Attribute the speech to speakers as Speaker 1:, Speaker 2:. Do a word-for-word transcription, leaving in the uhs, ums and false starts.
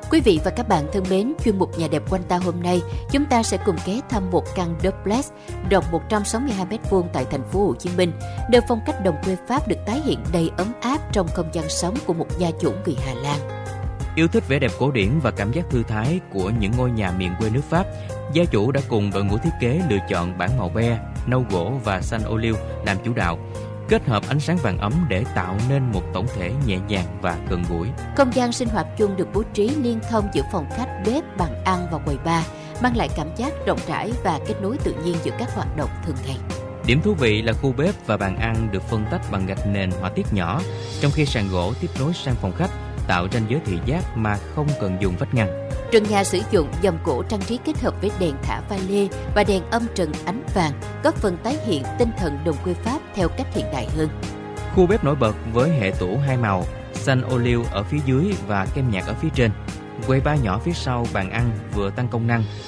Speaker 1: Quý vị và các bạn thân mến, chuyên mục Nhà đẹp quanh ta hôm nay, chúng ta sẽ cùng ghé thăm một căn duplex rộng một trăm sáu mươi hai mét vuông tại thành phố Hồ Chí Minh, nơi phong cách đồng quê Pháp được tái hiện đầy ấm áp trong không gian sống của một gia chủ người Hà Lan.
Speaker 2: Yêu thích vẻ đẹp cổ điển và cảm giác thư thái của những ngôi nhà miền quê nước Pháp, gia chủ đã cùng đội ngũ thiết kế lựa chọn bảng màu be, nâu gỗ và xanh ô liu làm chủ đạo, kết hợp ánh sáng vàng ấm để tạo nên một tổng thể nhẹ nhàng và gần gũi.
Speaker 1: Không gian sinh hoạt chung được bố trí liên thông giữa phòng khách, bếp, bàn ăn và quầy bar, mang lại cảm giác rộng rãi và kết nối tự nhiên giữa các hoạt động thường ngày.
Speaker 2: Điểm thú vị là khu bếp và bàn ăn được phân tách bằng gạch nền họa tiết nhỏ, trong khi sàn gỗ tiếp nối sang phòng khách, tạo ranh giới thị giác mà không cần dùng vách ngăn.
Speaker 1: Trần nhà sử dụng dầm gỗ trang trí kết hợp với đèn thả pha lê và đèn âm trần ánh vàng, góp phần tái hiện tinh thần đồng quê Pháp theo cách hiện đại hơn.
Speaker 2: Khu bếp nổi bật với hệ tủ hai màu, xanh ô liu ở phía dưới và kem nhạt ở phía trên. Quầy bar nhỏ phía sau bàn ăn vừa tăng công năng,